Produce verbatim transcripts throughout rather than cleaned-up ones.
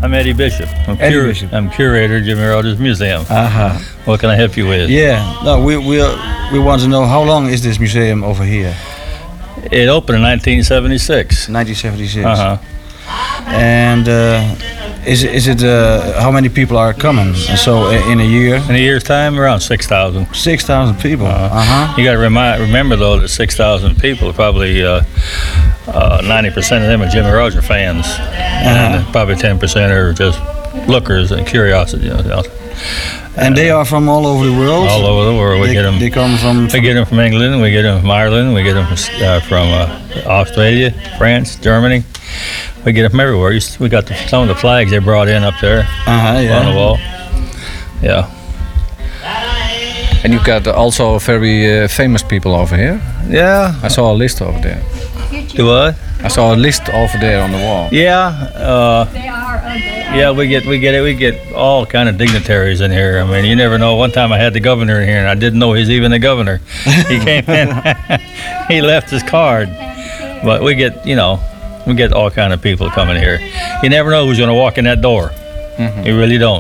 I'm Eddie Bishop. I'm, Eddie cur- Bishop. I'm curator of Jimmie Rodgers Museum. Uh-huh. What can I help you with? Yeah, no, we, we, uh, we want to know how long is this museum over here? It opened in nineteen seventy-six. nineteen seventy-six. Uh-huh. And uh, is, is it, uh, how many people are coming? And so uh, in a year? In a year's time, around six thousand. six thousand people. Uh, Uh-huh. You got to remind, remember, though, that six thousand people, probably uh, uh, ninety percent of them are Jimmie Rodgers fans. And probably ten percent are just lookers and curiosity. You know. And they are from all over the world? All over the world. We they, get them. They come from, We from... get them from England. We get them from Ireland. We get them from, uh, from uh, Australia, France, Germany. We get them from everywhere. You s- We got the, some of the flags they brought in up there Uh-huh, yeah. on the wall. Yeah. And you've got also very uh, famous people over here. Yeah. I saw a list over there. Do what? I saw a list over there on the wall. Yeah. Uh, They are ugly. yeah. We get we get it. We get all kind of dignitaries in here. I mean, you never know. One time I had the governor in here, and I didn't know he's even the governor. He came in. He left his card. But we get, you know, we get all kind of people coming here. You never know who's going to walk in that door. Mm-hmm. You really don't.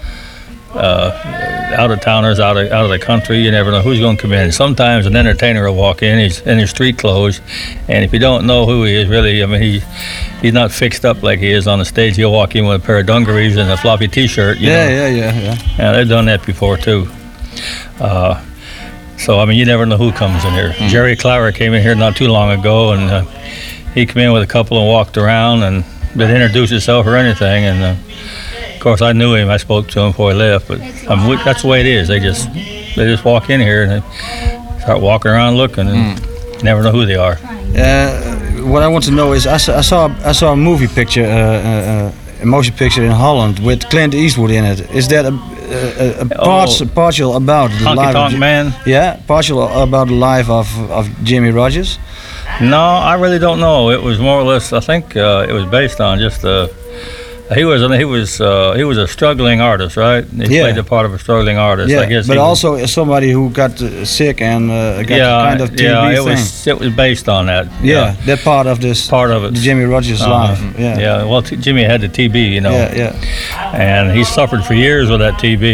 Uh, out of towners, out of out of the country, you never know who's going to come in. Sometimes an entertainer will walk in. He's in his street clothes, and if you don't know who he is, really, I mean, he he's not fixed up like he is on the stage. He'll walk in with a pair of dungarees and a floppy T-shirt. You Yeah, know? yeah, yeah, yeah. Yeah, they've done that before too. Uh, so I mean, you never know who comes in here. Mm-hmm. Jerry Clower came in here not too long ago, and uh, he came in with a couple and walked around and didn't introduce himself or anything. And uh, of course, I knew him. I spoke to him before he left. But I mean, we, that's the way it is. They just they just walk in here and they start walking around looking, and you never know who they are. Uh, what I want to know is, I saw I saw, I saw a movie picture, uh, uh, uh, a motion picture in Holland with Clint Eastwood in it. Is that a, a, a parts, Oh. partial about the Honky life Tonk of Ji- Man. Yeah, partial about the life of of Jimmie Rodgers? No, I really don't know. It was more or less. I think uh, it was based on just uh, he was he was uh, he was a struggling artist, right? He Yeah. played the part of a struggling artist. Yeah, I guess. but he was- also as somebody who got uh, sick and uh, got yeah, the kind of T B yeah, it thing. was it was based on that. yeah, that part of this part of it. the Jimmie Rodgers Uh-huh. life. Yeah, Yeah, well, t- Jimmy had the T B, you know, yeah, yeah. and he suffered for years with that T B.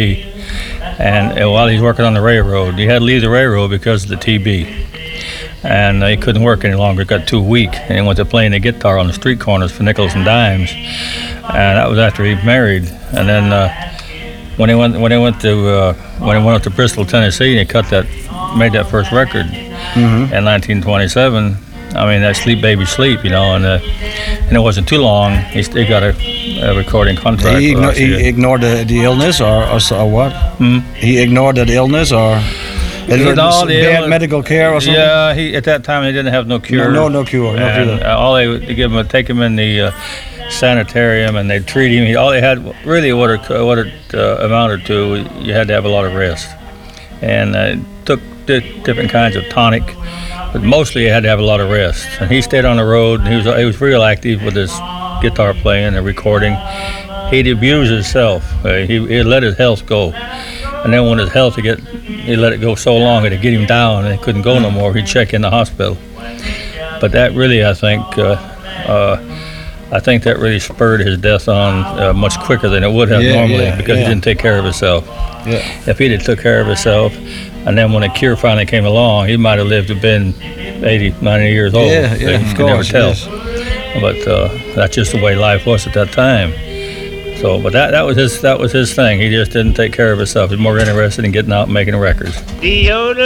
And uh, while he's working on the railroad, he had to leave the railroad because of the T B. And uh, he couldn't work any longer. He got too weak, and he went to playing the guitar on the street corners for nickels and dimes. And that was after he married. And then uh, when he went when he went to uh, when he went up to Bristol, Tennessee, and he cut that made that first record Mm-hmm. in nineteen twenty-seven. I mean, that Sleep Baby Sleep, you know, and uh, and it wasn't too long. He, he got a, a recording contract. He, with igno- us he here. ignored the, the illness, or, or, so- or what? Hmm? He ignored that illness, or it You was know, the bad illness- medical care, or something. Yeah, he at that time they didn't have no cure. No, no, no cure. No and cure. uh, all they would give him, take him in the uh, sanitarium, and they'd treat him. He, all they had, really, what it what it uh, amounted to, you had to have a lot of rest, and uh, took di- different kinds of tonic, but mostly you had to have a lot of rest. And he stayed on the road, and he was he was real active with his guitar playing and recording. He'd abuse himself. Uh, he he let his health go. And then when his health would get, he let it go so long it'd get him down and he couldn't go no more. He'd check in the hospital. But that really, I think, uh, uh, I think that really spurred his death on uh, much quicker than it would have Yeah, normally yeah, because yeah. he didn't take care of himself. Yeah. If he'd have took care of himself, and then when the cure finally came along, he might have lived to been eighty, ninety years old. Yeah, yeah, You of could never course, tell. yes. But uh, that's just the way life was at that time. So, but that, that was his that was his thing. He just didn't take care of himself. He was more interested in getting out and making records.